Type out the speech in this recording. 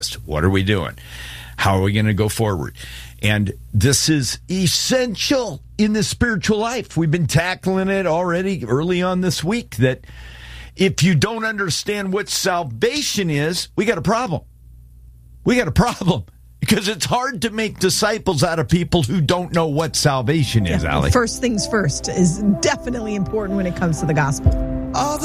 What are we doing? How are we going to go forward? And this is essential in the spiritual life. We've been tackling it already early on this week, that if you don't understand what salvation is, we got a problem. We got a problem. Because it's hard to make disciples out of people who don't know what salvation is, Allie. First things first is definitely important when it comes to the gospel.